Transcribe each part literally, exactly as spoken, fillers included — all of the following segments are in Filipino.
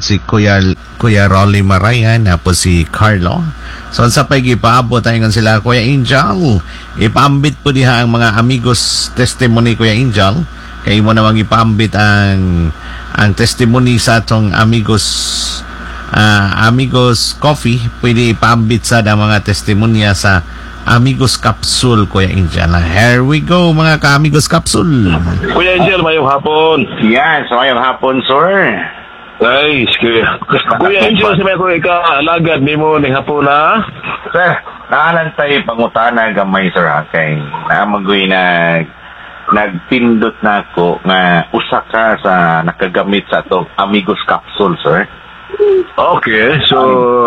si Kuya Kuya Rolly Marayan na po si Carlo. So sa pag-ipaabot tayo ng sila Kuya Angel. Ipaambit po diha ang mga amigos testimony Kuya Angel. Kaya mo namang ipaambit ang ang testimony sa atong amigos uh, amigos coffee. Pwede ipaambit sa ang mga testimonya sa Amigos Capsule, Kuya Angel. Here we go, mga ka-Amigos Capsule. Kuya Angel, mayong hapon. Yan, so mayong hapon, sir. Nice, Kuya. Kuya Angel, sabi ko, ika-alagad ni mo ng hapon, ha? Sir, naalan tayo pangutana gamay, sir, ha? Kay naamagoy nag nagpindot na ako nga usa ka sa nakagamit sa itong Amigos Capsule, sir. Okay, so...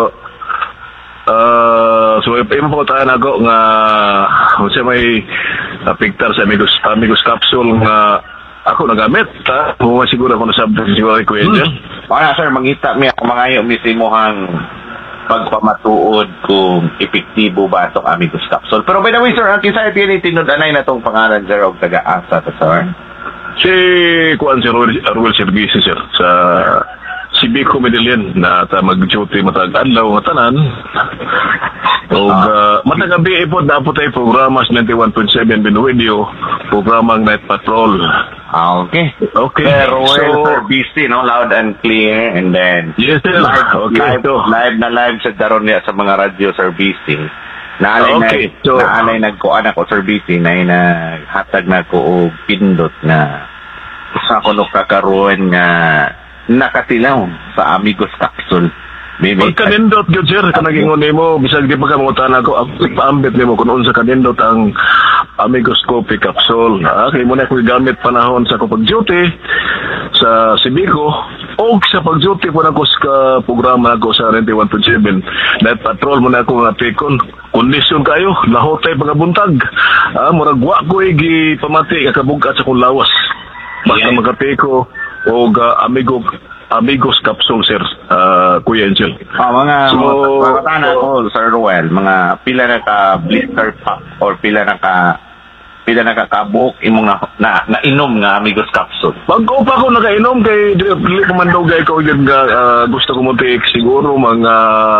Uh, so imo po tayo na ako nga kasi may uh, picture sa Amigos Amigos Capsule nga ako nagamit ta mo siguro ako nasabtan siguro ko yan hmm. Wala sir, mangita mi ako mangayo misimohang pagpamatuod kung epektibo ba itong Amigos Capsule. Pero by the way sir, ang kisaya tinitinod-anay na itong pangalan sir o taga-asa ta sir? Si Kuan Sir Ruel Services sir sa si Biko Medellin na ta mag-duty matag adlaw nga tanan. O uh, matag gabi ipod na po tayo programa sa ninety-one point seven Binuedio, programang Night Patrol. Ah, okay. Okay. Pero well, so, sir, B C, no? Loud and clear. And then, yes, sir. Live, okay, live, so, live na live sa daron niya sa mga radio, sir, B C. Naalay okay, na, so, naalay nagkuan ako, sir, B C, na naghatag na ko o pindot na sa kuno kakaroon nga nakatilaw sa Amigos Capsule. Pag kanindot yun sir, kanagingon nimo bisag di pa ka mangutan ako, paambit nimo kung unsa kanindot ang Amigos Coffee Capsule. Ah, kay mo na ko gamit panahon sa ko pag-duty sa Sibico o sa pag-duty po na ko sa programa ko sa ninety-one point seven. Night Patrol mo na ako nga pikon. Kondisyon kayo, lahotay pagabuntag. Ah, murag wa ko igi pamati kabugat sa kong lawas. Basta yeah. Magapiko o uh, amigo Amigos Capsule, sir, uh, Kuya Angel. Ah, mga, so, mga tanah ko, Sir Ruel, mga pila na ka blister pack or pila na ka pila na ka kabuok imong na, na, nainom nga Amigos Capsule. Bago pa ako nakainom kay dili ko man daw gay ko yun nga uh, gusto ko mo take siguro mga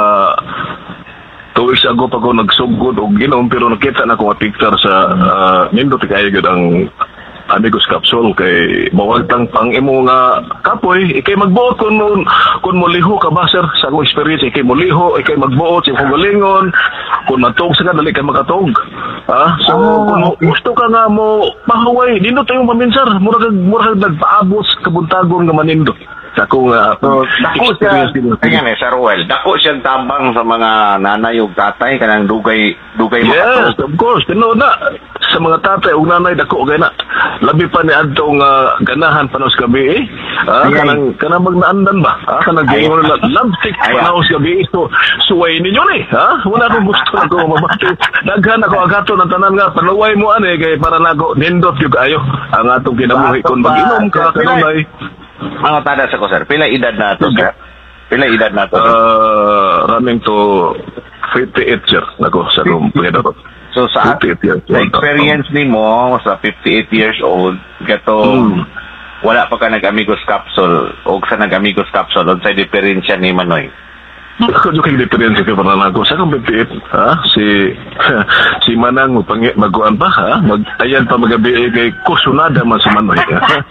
two weeks ago pa ko nagsugod og inom pero nakita na ko nga picture sa uh, nindot kayo gud ang Amigos Capsule kay mawagtang pang imo nga kapoy ikay magbuot kun mo kun mo liho ka ba sir sa akong experience ikay mo liho ikay magbuot sa imong galingon kun matog sa dali ka makatog ha so oh. Kung gusto ka nga mo pahuway dindot tayong paminsar murag murag nagpaabot kabuntagon nga manindot sa akong uh, so, dako siya ayan eh Sir Ruel dako siyang tambang sa mga nanay ug tatay kanang dugay dugay yes makatog. Of course tino na sa mga tatay ug nanay dako gay na labi pa ni adtong uh, ganahan panos gabi eh ah, kanang kanang magnaandan ba ah, kanang gingon na love stick panos gabi so suway ninyo ni ha wala akong gusto ko mabati daghan ako agato ng tanan nga panuway mo ani kay para nago nindot gyud kayo ang atong kinabuhi kon mag-inom ka kanunay mga tada sa ko sir pila edad na to sir pila edad na to uh, running to fifty-eight sir nako sa kong pagkadaro. So sa, sa experience ni mo sa fifty-eight years old gato hmm. wala pa ka nag-Amigos Capsule o sa nag-Amigos Capsule o sa diferensya ni Manoy ako yung kong diferensya ka para nako sa kong fifty-eight ha si si Manang maguan pa ha mag ayan pa magabi kay kusunada man si Manoy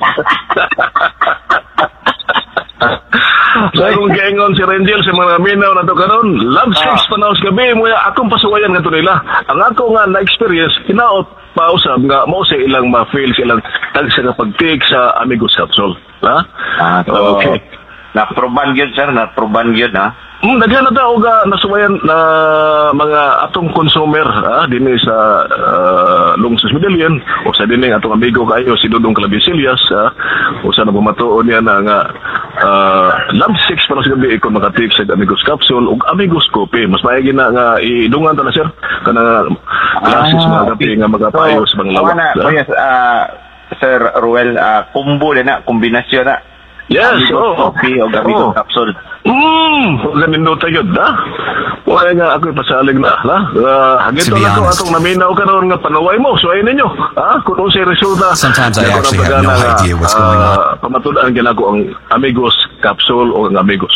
sa akong gaingon si Rangel sa mga minaw na to karon love sex ah. Panaos gabi mo akong pasuwayan nga to nila ang ako nga na-experience hinaot pausab nga mo sa ilang ma-feel silang tag sa pag-take sa Amigos Capsule ha ah, so, okay na-proban yun sir na-proban yun ha Hmm, daghan na daw ga nasubayan na mga atong consumer ah dinhi sa uh, Lungsod Medellin o sa dinhi atong amigo kayo si Dudong Clavisillas ah, o sa nabumatuon niya na nga uh, love six para sa gabi ikon makatip sa Amigos Capsule ug Amigos Coffee mas maaygi na nga idungan ta na sir kana classes ah, mga gabi okay. Nga magapayo so, sa mga lawak na ah. Yes uh, Sir Ruel uh, combo na kombinasyon na yes Amigos oh Coffee o Amigos oh. Capsule Hmm, ganin ta yun, ha? Wala nga ako'y pasalig na, ha? Uh, hagito na ko atong naminaw ka noon nga panaway mo, so ayun ninyo, ha? Kung si resulta, sometimes I actually have no idea what's going on. Pamatudaan ginagawa ang Amigos Capsule o ang Amigos